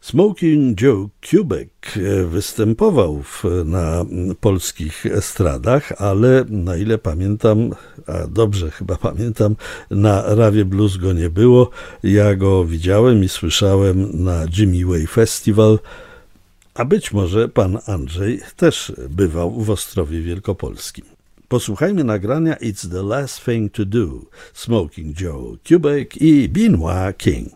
Smoking Joe Kubek występował na polskich estradach, ale na ile pamiętam, a dobrze chyba pamiętam, na Rawie Blues go nie było. Ja go widziałem i słyszałem na Jimmy Way Festival, a być może pan Andrzej też bywał w Ostrowie Wielkopolskim. Posłuchajmy nagrania It's the Last Thing to Do, Smoking Joe Kubek i Benoit King.